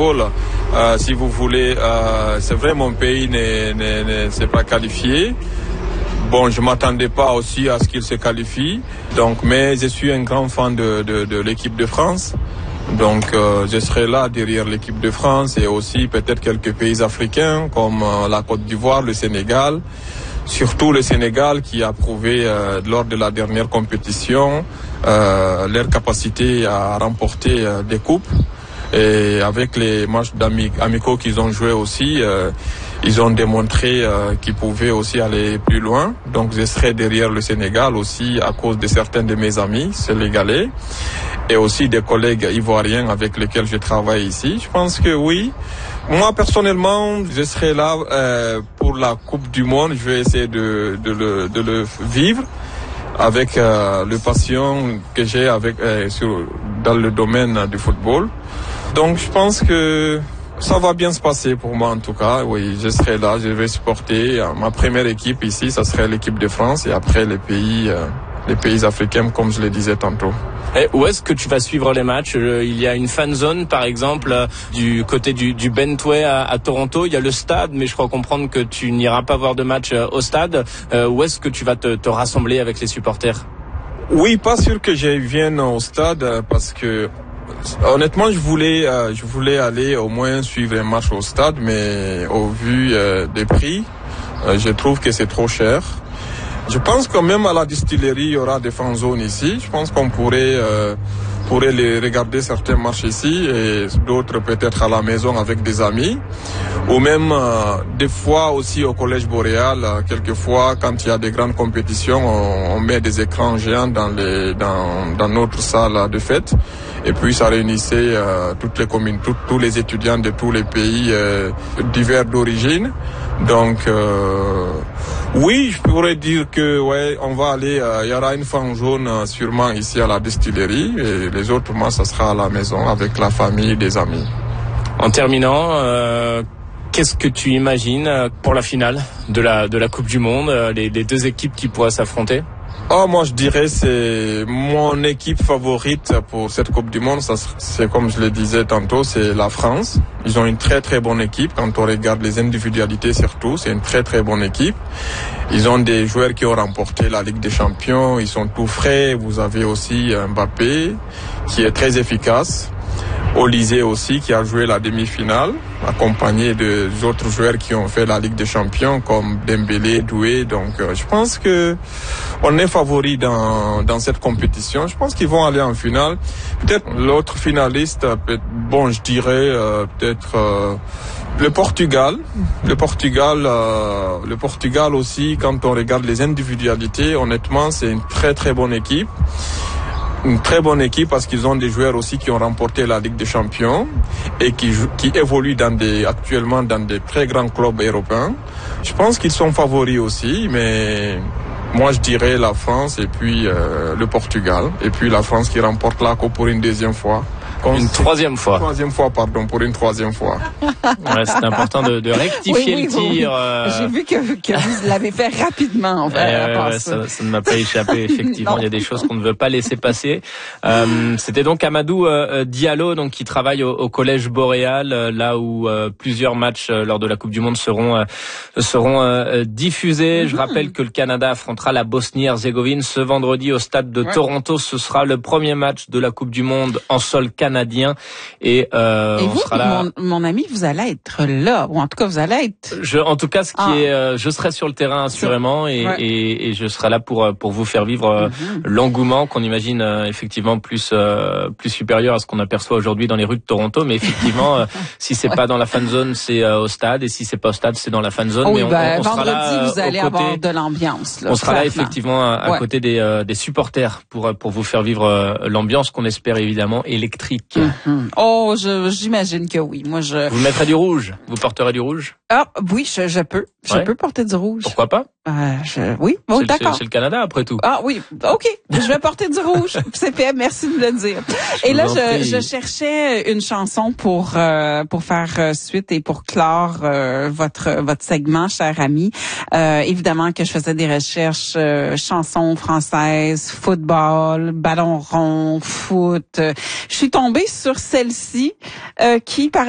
football. Si vous voulez, c'est vrai, mon pays ne s'est pas qualifié. Bon, je m'attendais pas aussi à ce qu'il se qualifie. Donc, mais je suis un grand fan de l'équipe de France. Donc, je serai là derrière l'équipe de France et aussi peut-être quelques pays africains comme la Côte d'Ivoire, le Sénégal. Surtout le Sénégal qui a prouvé lors de la dernière compétition leur capacité à remporter des coupes. Et avec les matchs amicaux qu'ils ont joués aussi, ils ont démontré qu'ils pouvaient aussi aller plus loin. Donc je serai derrière le Sénégal aussi à cause de certains de mes amis sénégalais et aussi des collègues ivoiriens avec lesquels je travaille ici. Je pense que oui. Moi personnellement, je serai là pour la Coupe du Monde. Je vais essayer de le vivre avec le passion que j'ai dans le domaine du football. Donc je pense que ça va bien se passer pour moi en tout cas. Oui, je serai là, je vais supporter ma première équipe ici, ça serait l'équipe de France et après les pays africains comme je le disais tantôt. Et où est-ce que tu vas suivre les matchs? Il y a une fan zone par exemple du côté du Bentway à Toronto. Il y a le stade, mais je crois comprendre que tu n'iras pas voir de match au stade. Où est-ce que tu vas te rassembler avec les supporters? Oui, pas sûr que je vienne au stade parce que honnêtement, je voulais aller au moins suivre un match au stade, mais au vu des prix, je trouve que c'est trop cher. Je pense quand même à la distillerie, il y aura des fan zones ici. Je pense qu'on pourrait les regarder certains matchs ici et d'autres peut-être à la maison avec des amis. Ou même des fois aussi au Collège Boréal, quelquefois quand il y a des grandes compétitions, on met des écrans géants dans notre salle de fête. Et puis ça réunissait toutes les communes, tous les étudiants de tous les pays divers d'origine. Donc oui, je pourrais dire que ouais, on va aller. Il y aura une fan zone sûrement ici à la distillerie et les autres mois ça sera à la maison avec la famille, des amis. En terminant, qu'est-ce que tu imagines pour la finale de la Coupe du Monde, les deux équipes qui pourraient s'affronter? Moi je dirais c'est mon équipe favorite pour cette Coupe du Monde, c'est comme je le disais tantôt, c'est la France. Ils ont une très très bonne équipe quand on regarde les individualités surtout, c'est une très très bonne équipe. Ils ont des joueurs qui ont remporté la Ligue des Champions, ils sont tout frais, vous avez aussi Mbappé qui est très efficace. Olysée aussi qui a joué la demi-finale, accompagné des autres joueurs qui ont fait la Ligue des Champions comme Dembélé, Doué. Donc je pense que on est favori dans cette compétition. Je pense qu'ils vont aller en finale. Peut-être l'autre finaliste, je dirais peut-être le Portugal. Le Portugal aussi, quand on regarde les individualités, honnêtement, c'est une très très bonne équipe. Une très bonne équipe parce qu'ils ont des joueurs aussi qui ont remporté la Ligue des Champions et qui évoluent actuellement dans des très grands clubs européens. Je pense qu'ils sont favoris aussi, mais moi je dirais la France et puis le Portugal. Et puis la France qui remporte la Coupe pour une deuxième fois. Une troisième fois. Pour une troisième fois. Ouais, c'est important de rectifier le tir. J'ai vu que vous l'avez fait rapidement. Ça ne m'a pas échappé. Effectivement, il y a des choses qu'on ne veut pas laisser passer. C'était donc Amadou Diallo, donc qui travaille au Collège Boréal, là où plusieurs matchs lors de la Coupe du Monde seront diffusés. Je rappelle que le Canada affrontera la Bosnie-Herzégovine ce vendredi au stade de Toronto. Ce sera le premier match de la Coupe du Monde en sol canadien. Et vous, sera là. Mon ami, vous allez être là, ou en tout cas vous allez être. Je serai sur le terrain assurément et je serai là pour vous faire vivre l'engouement qu'on imagine effectivement plus supérieur à ce qu'on aperçoit aujourd'hui dans les rues de Toronto. Mais effectivement, si c'est pas dans la fan zone, c'est au stade, et si c'est pas au stade, c'est dans la fan zone. Oui, mais on vendredi, sera là, vous allez avoir de l'ambiance. On sera là effectivement à côté des supporters pour vous faire vivre l'ambiance qu'on espère évidemment électrique. Oh, j'imagine que oui. Moi, Vous mettrez du rouge. Vous porterez du rouge? Ah, oui, je peux. Je peux porter du rouge. Pourquoi pas? Oui, bon, d'accord. C'est le Canada, après tout. Ah oui, OK. Je vais porter du rouge. CPM, merci de me le dire. Et là, je cherchais une chanson pour faire suite et pour clore votre segment, cher ami. Évidemment que je faisais des recherches chansons françaises, football, ballon rond, foot. Je suis tombée sur celle-ci qui, par